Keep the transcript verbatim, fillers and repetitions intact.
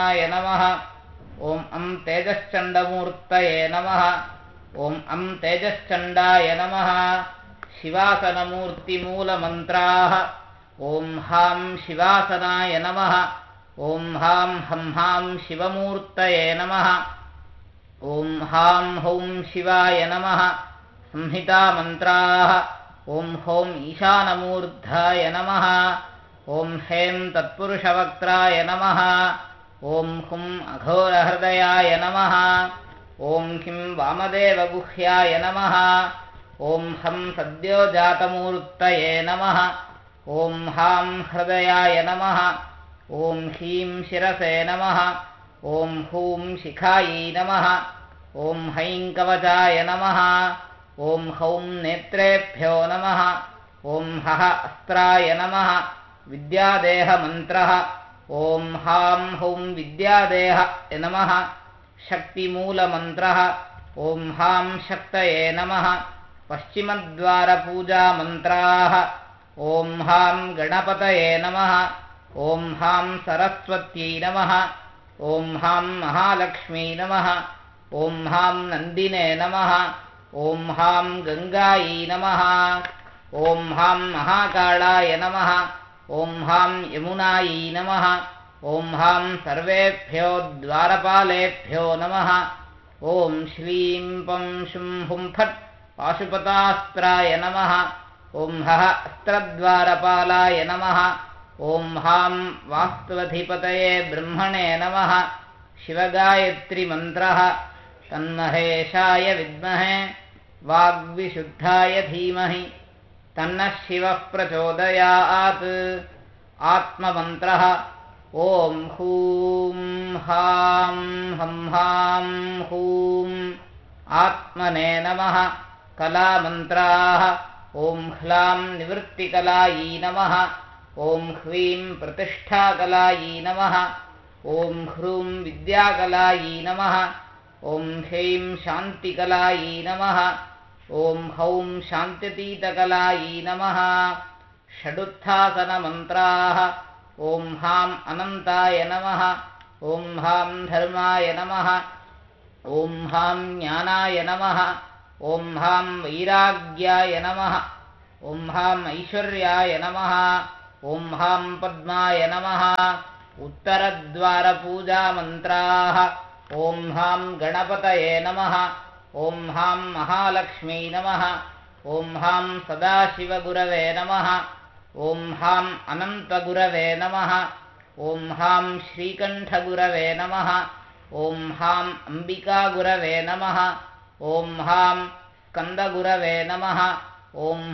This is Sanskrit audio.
नमः। ॐ अं तेजश्चण्डमूर्तये नमः। ॐ अं तेजश्चण्डाय नमः। शिवासनमूर्तिमूलमन्त्राः। ॐ हां शिवासनाय नमः। ॐ हां हं हां शिवमूर्तये नमः। ॐ हां हौं शिवाय नमः। संहितामन्त्राः। ॐ हौं ईशानमूर्धाय नमः। ॐ हें तत्पुरुषवक्त्राय नमः। ॐ हुं अघोरहृदयाय नमः। ॐ हिं वामदेवगुह्याय नमः। ॐ हं सद्योजातमूर्तये नमः। ॐ हां हृदयाय नमः। ॐ ह्रीं शिरसे नमः। ॐ हूं शिखायै नमः। ॐ हैं कवचाय नमः। ॐ हौं नेत्रेभ्यो नमः। ॐ हः अस्त्राय नमः। विद्यादेहमन्त्रः। ॐ हां हौं विद्यादेहाय नमः। शक्तिमूलमन्त्रः। ॐ हां शक्तये नमः। पश्चिमद्वारपूजामन्त्राः। ॐ हां गणपतये नमः। ॐ हां सरस्वत्यै नमः। ॐ हां महालक्ष्मी नमः। ॐ हां नन्दिने नमः। ॐ हां गङ्गायै नमः। ॐ हां महाकालाय नमः। ॐ हां यमुनायै नमः। ॐ हां सर्वेभ्यो द्वारपालेभ्यो नमः। ॐ श्रीं पं शुं हुं फट् पाशुपतास्त्राय नमः। ॐ हः अस्त्रद्वारपालाय नमः। ॐ हां वास्तुवधिपतये ब्रह्मणे नमः। शिवगायत्रीमन्त्रः। तन्महेशाय विद्महे वाग्विशुद्धाय धीमहि तन्नः शिवः प्रचोदयात्। आत्ममन्त्रः। ॐ हूं हां हं हां हूं आत्मने नमः। कलामन्त्राः। ॐ ह्लां निवृत्तिकलायै नमः। ॐ ह्रीं प्रतिष्ठाकलायै नमः। ॐ ह्रूं विद्याकलायै नमः। ॐ ह्रीं शान्तिकलायै नमः। ॐ हौं शान्त्यतीतकलायै नमः। षडुत्थासनमन्त्राः। ॐ हां अनन्ताय नमः। ॐ हां धर्माय नमः। ॐ हां ज्ञानाय नमः। ॐ हां वैराग्याय नमः। ॐ हां ऐश्वर्याय नमः। ॐ हां पद्माय नमः। उत्तरद्वारपूजामन्त्राः। ॐ हां गणपतये नमः। ॐ हां महालक्ष्मी नमः। ॐ हां सदाशिवगुरवे नमः। ॐ हां अनन्तगुरवे नमः। ॐ हां श्रीकण्ठगुरवे नमः। ॐ हां अम्बिकागुरवे नमः। ॐ हां स्कन्दगुरवे नमः। ॐ